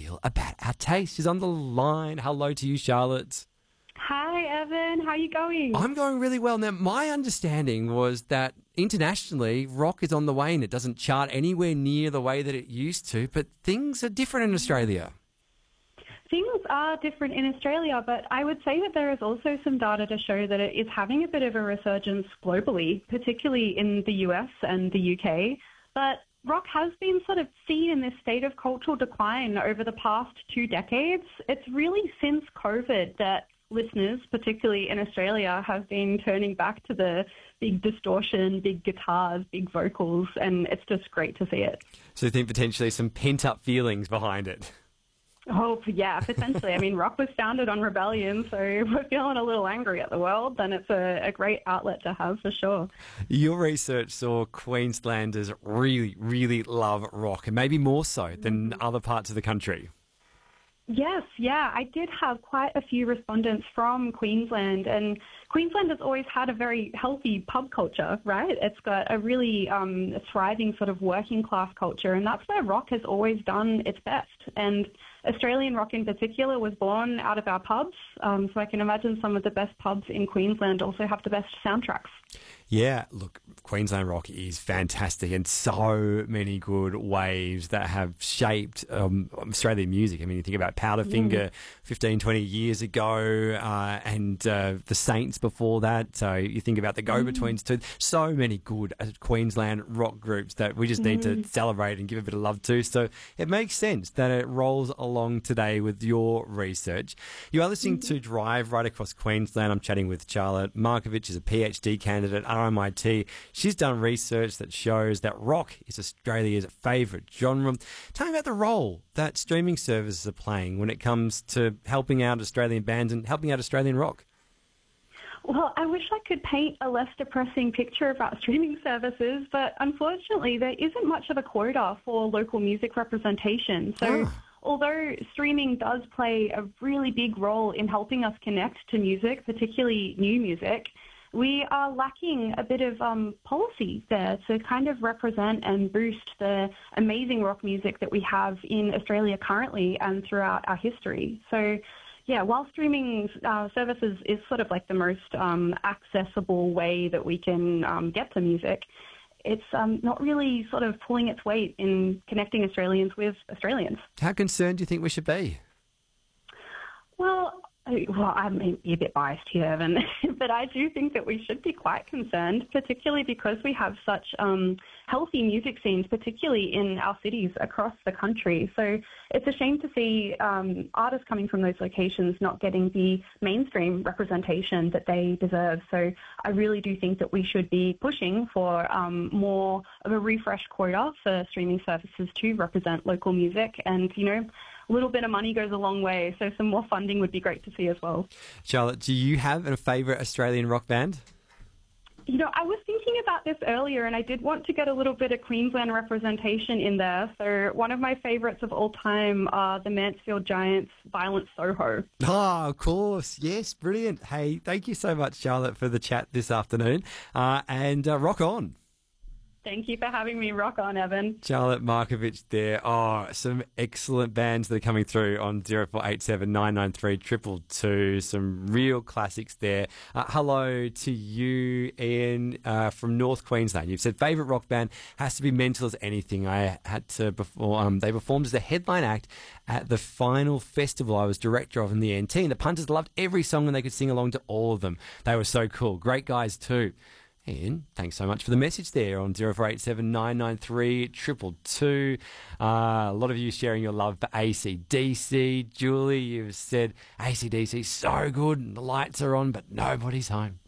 feel about our taste. She's on the line. Hello to you, Charlotte. Hi, Evan. How are you going? I'm going really well. Now, my understanding was that internationally, rock is on the wane. It doesn't chart anywhere near the way that it used to, but things are different in Australia. Things are different in Australia, but I would say that there is also some data to show that it is having a bit of a resurgence globally, particularly in the US and the UK. But rock has been sort of seen in this state of cultural decline over the past 2 decades. It's really since COVID that listeners, particularly in Australia, have been turning back to the big distortion, big guitars, big vocals, and it's just great to see it. So you think potentially some pent-up feelings behind it? Oh, yeah, potentially. I mean, rock was founded on rebellion, so if we're feeling a little angry at the world, then it's a great outlet to have for sure. Your research saw Queenslanders really, really love rock, and maybe more so than other parts of the country. Yes, yeah, I did have quite a few respondents from Queensland, and Queensland has always had a very healthy pub culture, right? It's got a really thriving sort of working class culture, and that's where rock has always done its best. And Australian rock in particular was born out of our pubs, so I can imagine some of the best pubs in Queensland also have the best soundtracks. Yeah, look, Queensland rock is fantastic, and so many good waves that have shaped Australian music. I mean, you think about Powderfinger 15, 20 years ago, and the Saints before that. So you think about the Go-Betweens too. So many good Queensland rock groups that we just need to celebrate and give a bit of love to. So it makes sense that it rolls along today with your research. You are listening to Drive right across Queensland. I'm chatting with Charlotte Markovich, is a PhD candidate at RMIT. She's done research that shows that rock is Australia's favourite genre. Tell me about the role that streaming services are playing when it comes to helping out Australian bands and helping out Australian rock. Well, I wish I could paint a less depressing picture about streaming services, but unfortunately there isn't much of a quota for local music representation. So although streaming does play a really big role in helping us connect to music, particularly new music, we are lacking a bit of policy there to kind of represent and boost the amazing rock music that we have in Australia currently and throughout our history. So, yeah, while streaming services is sort of like the most accessible way that we can get to music, it's not really sort of pulling its weight in connecting Australians with Australians. How concerned do you think we should be? Well, I may be a bit biased here, Evan, but I do think that we should be quite concerned, particularly because we have such healthy music scenes, particularly in our cities across the country. So it's a shame to see artists coming from those locations not getting the mainstream representation that they deserve. So I really do think that we should be pushing for more of a refresh quota for streaming services to represent local music. And, you know, a little bit of money goes a long way, so some more funding would be great to see as well. Charlotte, do you have a favourite Australian rock band? You know, I was thinking about this earlier, and I did want to get a little bit of Queensland representation in there. So one of my favourites of all time are the Mansfield Giants' Violent Soho. Oh, of course. Yes, brilliant. Hey, thank you so much, Charlotte, for the chat this afternoon. And rock on. Thank you for having me. Rock on, Evan. Charlotte Markovich there. Oh, some excellent bands that are coming through on 0487 993 222. Some real classics there. Hello to you, Ian, from North Queensland. You've said favourite rock band has to be Mental as Anything. I had to perform. They performed as a headline act at the final festival I was director of in the NT, and the punters loved every song and they could sing along to all of them. They were so cool. Great guys too. Ian, thanks so much for the message there on 0487 993 222. A lot of you sharing your love for AC/DC. Julie, you've said AC/DC so good and the lights are on, but nobody's home.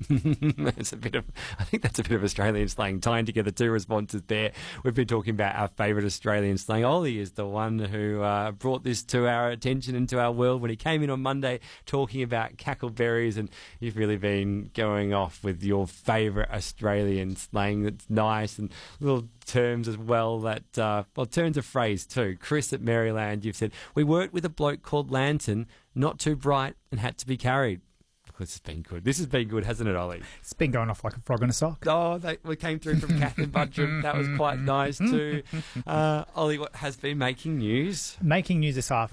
I think that's a bit of Australian slang, tying together two responses there. We've been talking about our favourite Australian slang. Ollie is the one who brought this to our attention and to our world when he came in on Monday talking about cackleberries, and you've really been going off with your favourite Australian slang that's nice, and little terms as well that, turns of phrase too. Chris at Maryland, you've said, we worked with a bloke called Lantern, not too bright and had to be carried. This has been good. This has been good, hasn't it, Ollie? It's been going off like a frog in a sock. Oh, we came through from Catherine Buttram. That was quite nice too. Ollie, what has been making news? Making news this half